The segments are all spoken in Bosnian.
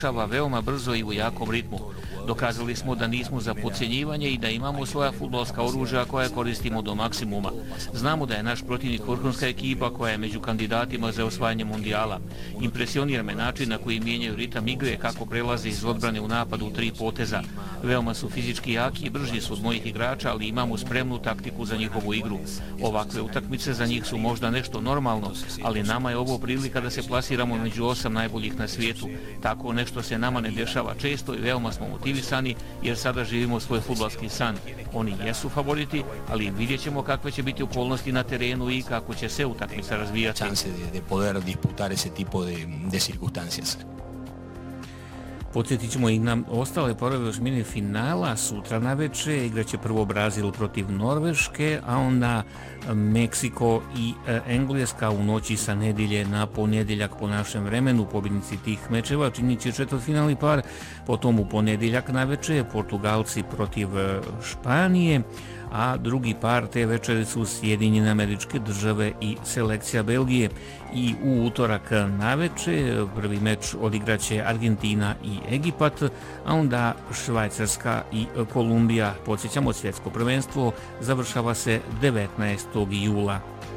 veoma brzo i u jakom ritmu. Dokazali smo da nismo za podcjenjivanje i da imamo svoja fudbalska oružja koja koristimo do maksimuma. Znamo da je naš protivnik vrhunska ekipa koja je među kandidatima za osvajanje mundijala. Impresionira me način na koji mijenjaju ritam igre, kako prelaze iz odbrane u napad u 3 poteza. Veoma su fizički jaki i brži su od mojih igrača, ali imamo spremnu taktiku za njihovu igru. Ovakve utakmice za njih su možda nešto normalno, ali nama je ovo prilika da se plasiramo među 8 najboljih na svijetu. Tako nešto se nama ne dešava često i veoma smo motivisani jer sada živimo svoj fudbalski san. Oni jesu favoriti, ali vidjet ćemo kakve će biti okolnosti na terenu i kako će se utakmica razvijati. Chance de poder disputar ese tipo de circunstancias. Podsjetit ćemo i na ostale porove osmine finala. Sutra naveče igraće prvo Brazil protiv Norveške, a onda Meksiko i Engleska u noći sa nedjelje na ponedjeljak po našem vremenu. Pobjednici tih mečeva činit će četvrtfinalni par, potom u ponedjeljak naveče Portugalci protiv Španije, a drugi par te večeri su Sjedinjene Američke Države i selekcija Belgije. I u utorak naveče prvi meč odigraće Argentina i Egipat, a onda Švajcarska i Kolumbija. Podsjećamo, svjetsko prvenstvo završava se 19. jula.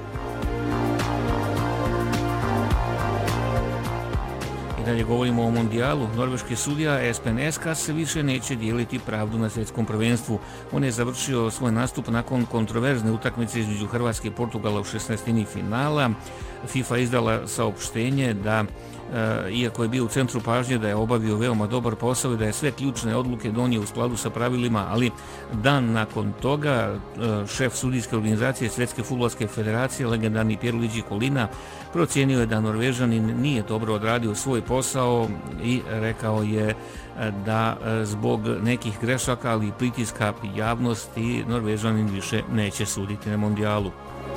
Dalje govorimo o mondijalu. Norveški sudija Espen Eskas više neće dijeliti pravdu na svjetskom prvenstvu. On je završio svoj nastup nakon kontroverzne utakmice između Hrvatske i Portugala u 16. finala. FIFA izdala saopštenje da iako je bio u centru pažnje, da je obavio veoma dobar posao i da je sve ključne odluke donio u skladu sa pravilima, ali dan nakon toga šef sudijske organizacije Svjetske fudbalske federacije, legendarni Pierluigi Collina, procijenio je da Norvežanin nije dobro odradio svoj posao i rekao je da zbog nekih grešaka, ali i pritiska javnosti, Norvežanin više neće suditi na mondijalu.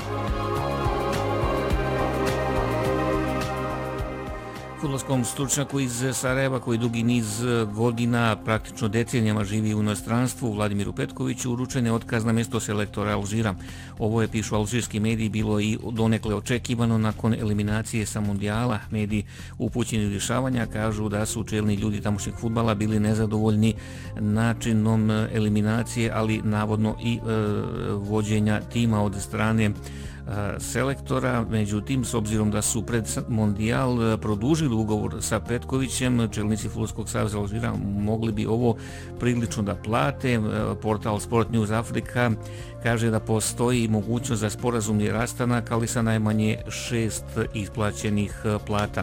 Fudbalskom stručnjaku iz Sarajeva koji dugi niz godina, praktično decenijama živi u inostranstvu, Vladimiru Petkoviću, uručen je otkaz na mjesto selektora Alžira. Ovo je, pišu alžirski mediji, bilo i donekle očekivano nakon eliminacije sa mundijala. Mediji upućeni u rješavanja kažu da su čelni ljudi tamošnjeg fudbala bili nezadovoljni načinom eliminacije, ali navodno i vođenja tima od strane selektora. Međutim, s obzirom da su pred mondijal produžili ugovor sa Petkovićem, čelnici Fudbalskog saveza Alžira mogli bi ovo prilično da plate. Portal Sport News Afrika kaže da postoji mogućnost za sporazumni rastanak, ali sa najmanje 6 isplaćenih plata.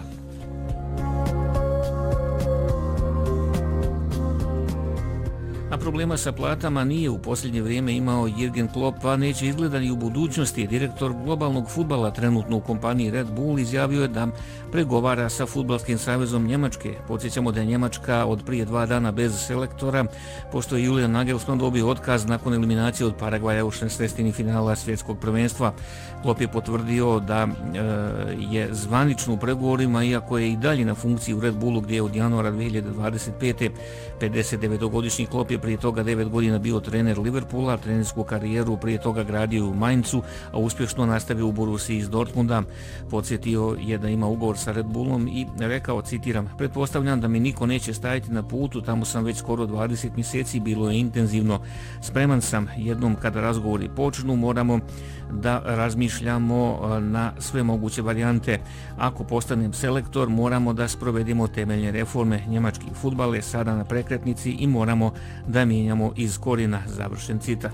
A problema sa platama nije u posljednje vrijeme imao Jürgen Klopp, pa neće izgleda i u budućnosti. Direktor globalnog fudbala trenutno u kompaniji Red Bull izjavio je da pregovara sa Fudbalskim savezom Njemačke. Podsjećamo da je Njemačka od prije 2 dana bez selektora, pošto je Julian Nagelsmann dobio otkaz nakon eliminacije od Paragvaja u 16. finala svjetskog prvenstva. Klopp je potvrdio da je zvanično u pregovorima, iako je i dalje na funkciji u Red Bullu, gdje je od januara 2025. 59-godišnji Klopp je prije toga 9 godina bio trener Liverpoola, trenersku karijeru prije toga gradio u Mainzu, a uspješno nastavio u Borussiji iz Dortmunda. Podsjetio je da ima ugovor sa Red Bullom i rekao, citiram, pretpostavljam da mi niko neće stajati na putu, tamo sam već skoro 20 mjeseci, bilo je intenzivno. Spreman sam, jednom kada razgovori počnu, moramo da razmišljamo na sve moguće varijante. Ako postanem selektor, moramo da sprovedimo temeljne reforme. Njemački fudbal je sada na prekretnici i moramo da mijenjamo iz korijena, završen citat.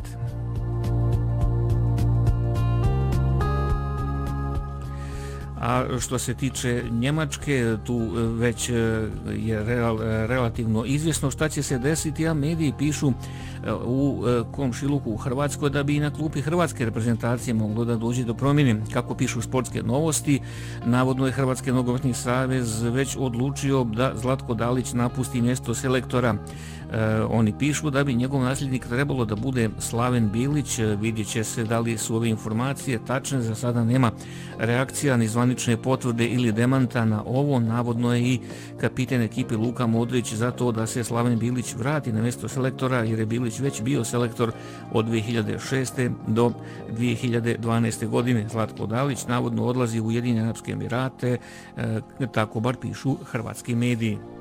A što se tiče Njemačke, tu već je relativno izvjesno šta će se desiti, a mediji pišu u komšiluku u Hrvatskoj da bi i na klupi hrvatske reprezentacije moglo da dođe do promjene. Kako pišu Sportske novosti, navodno je Hrvatski nogometni savez već odlučio da Zlatko Dalić napusti mjesto selektora. Oni pišu da bi njegov nasljednik trebalo da bude Slaven Bilić. Vidjet će se da li su ove informacije tačne, za sada nema reakcija ni zvanične potvrde ili demanta na ovo. Navodno je i kapiten ekipe Luka Modrić za to da se Slaven Bilić vrati na mjesto selektora, jer je Bilić već bio selektor od 2006. do 2012. godine. Zlatko Dalić navodno odlazi u Ujedinjene Arapske Emirate, tako bar pišu hrvatski mediji.